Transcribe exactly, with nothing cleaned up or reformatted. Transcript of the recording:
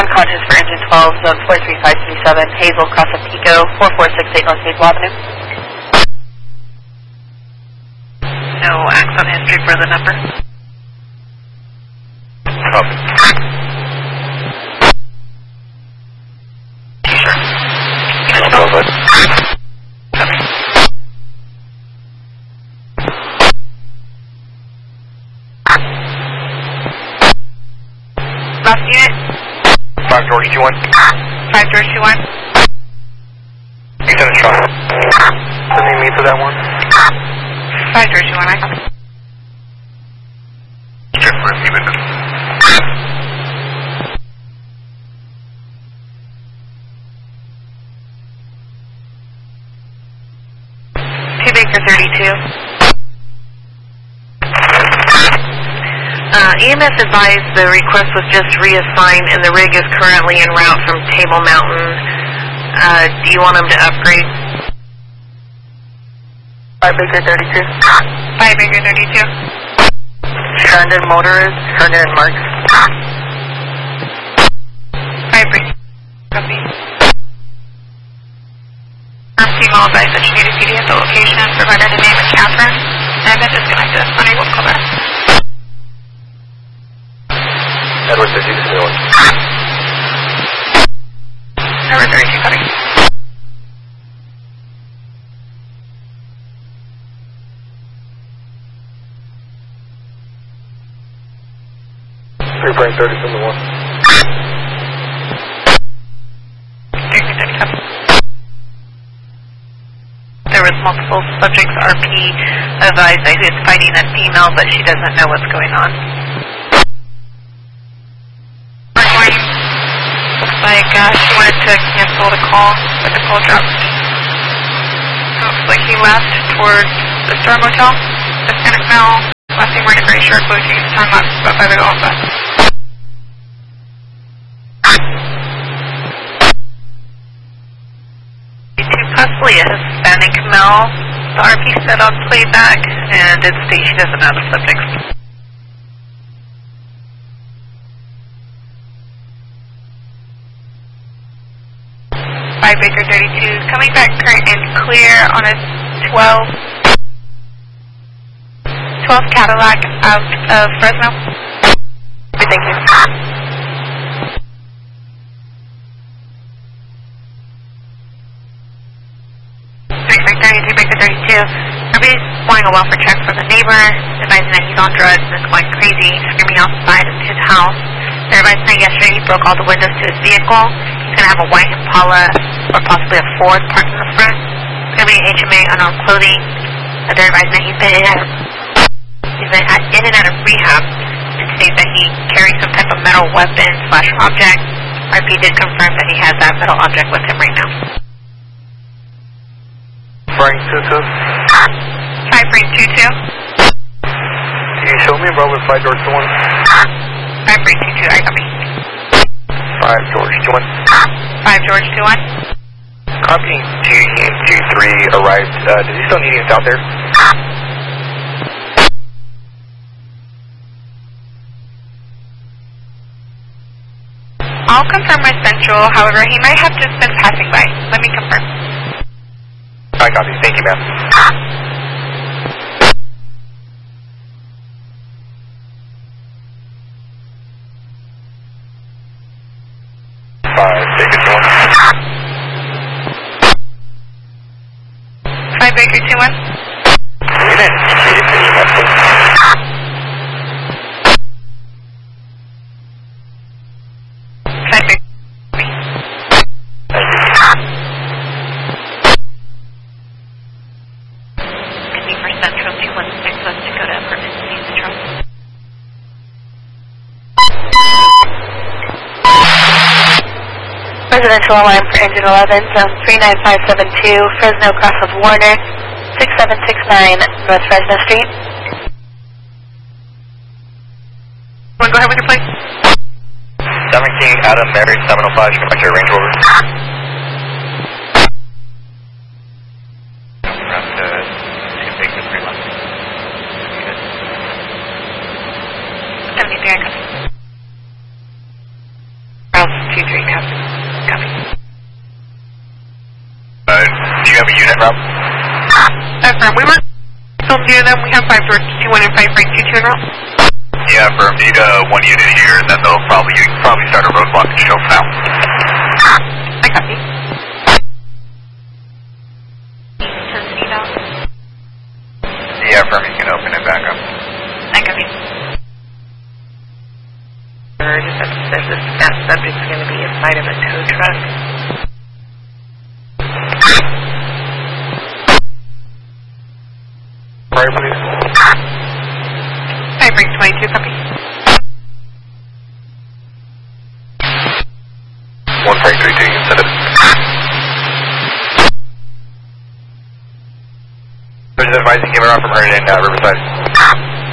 unconscious for engine twelve, zone four three five three seven, Hazel, cross of Pico, four four six eight North Hazel Avenue. No acts on history for the number. Copy. Sure. No problem. Copy. Last unit. five George two one. five George two one. You send a shot. Sending me for that one. five George two one, I copy. Check for receiving. two Baker thirty-two. Uh, E M S advised the request was just reassigned and the rig is currently en route from Table Mountain. Uh, do you want them to upgrade? five Baker thirty-two. five Baker thirty-two. Herndon motorist, Herndon and Marks. five Baker. Copy. Our female advised that she needed P D at the location, provided the name of Catherine, and then disconnected, unable to call back. Edward thirty-two. Number thirty-two, copy. three point thirty from the one. thirty-two, copy. There was multiple subjects. R P advised that he is fighting a female, but she doesn't know what's going on. Looks like uh, she wanted to cancel the call, but the call dropped. Looks like he left towards the Star Motel. Hispanic male, last name wearing a gray shirt, blue jeans, time lapse, about by the golf bus. Possibly a Hispanic male. The R P set on playback and did state she doesn't know the subjects. five Baker thirty-two, coming back current and clear on a twelve, twelve Cadillac out of Fresno. Thank you. thirty-two Baker thirty-two. Everybody's wanting a welfare check for the neighbor, advising that he's on drugs and is going crazy, screaming outside of his house. They're advising that yesterday he broke all the windows to his vehicle. He's going to have a white Impala or possibly a Ford parked in the front. It's going to be an H M A unarmed clothing. They're advising that he's been in, he's been in and out of rehab and state that he carries some type of metal weapon slash object. R P did confirm that he has that metal object with him right now. Frank two two. five Frank two two. Can you show me Robert five George two one? five Frank two two, I copy. five George two one. five George two one. Copy G G three arrived. Uh, does he still need us out there? I'll confirm with Central, however, he might have just been passing by. Let me confirm. I copy. Thank you, ma'am. five Baker two one. five Baker two one. Unit, Chief, can you help me? five Baker. Thank you. Continue for Central two one six West Dakota, permit to use the truck. Residential alarm for engine eleven, zone three nine five seven two, Fresno cross of Warner, six seven six nine North Fresno Street. Want to go ahead with your plate? seventeen Adam Mary seven oh five, you can back to your Range Rover. Around uh, two Baker three one. seventy-three, I copy. two three, copy. Copy. Uh, do you have a unit, Rob? Affirm. We were still near them. We have five doors two one and five right two two in route. Yeah, for need uh, one unit here, and then they'll probably you can probably start a roadblock and show for now. I copy. Yeah, Affirm, you can open it back up. I copy. Just says this, that subject's going to be inside of a tow truck. Right, please. Five right twenty-two, copy. One Frank three two, you can send it. There's an advising given out from her in uh, Riverside.